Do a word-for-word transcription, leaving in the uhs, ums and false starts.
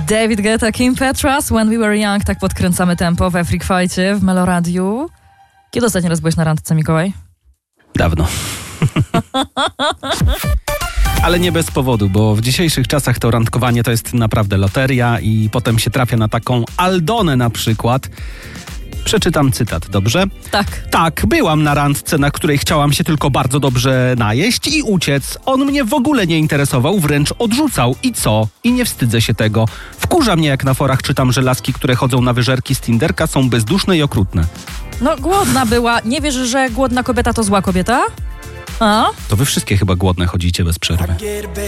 David Guetta, Kim Petras, When We Were Young. Tak podkręcamy tempo we Freak Fajcie w Meloradiu. Kiedy ostatni raz byłeś na randce, Mikołaj? Dawno. Ale nie bez powodu, bo w dzisiejszych czasach to randkowanie to jest naprawdę loteria i potem się trafia na taką Aldonę na przykład. Przeczytam cytat, dobrze? Tak. Tak, byłam na randce, na której chciałam się tylko bardzo dobrze najeść i uciec. On mnie w ogóle nie interesował, wręcz odrzucał. I co? I nie wstydzę się tego. Wkurza mnie, jak na forach czytam, że laski, które chodzą na wyżerki z Tinderka, są bezduszne i okrutne. No głodna była. Nie wiesz, że głodna kobieta to zła kobieta? A? To wy wszystkie chyba głodne chodzicie bez przerwy.